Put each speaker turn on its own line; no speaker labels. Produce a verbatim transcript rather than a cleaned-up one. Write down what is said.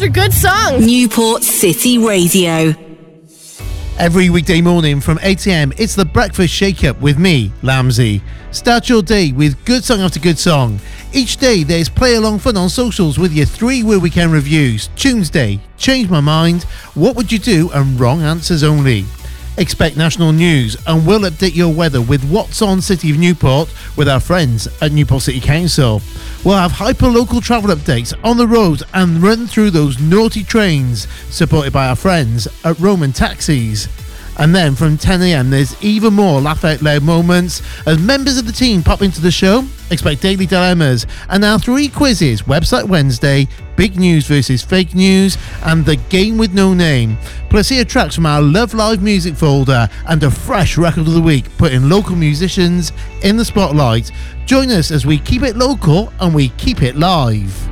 after good songs.
Newport City Radio.
Every weekday morning from eight a.m, it's the Breakfast Shake-Up with me, Lamsey. Start your day with good song after good song. Each day there's play-along fun on socials with your three Where Weekend reviews. Tuesday, Change My Mind, What Would You Do, and Wrong Answers Only. Expect national news, and we'll update your weather with What's On City of Newport with our friends at Newport City Council. We'll have hyper-local travel updates on the roads and run through those naughty trains, supported by our friends at Roman Taxis. And then from ten a.m, there's even more laugh out loud moments as members of the team pop into the show. Expect daily dilemmas and our three quizzes: Website Wednesday, Big News versus Fake News, and The Game with No Name. Plus hear tracks from our Love Live music folder and a fresh record of the week, putting local musicians in the spotlight. Join us as we keep it local and we keep it live.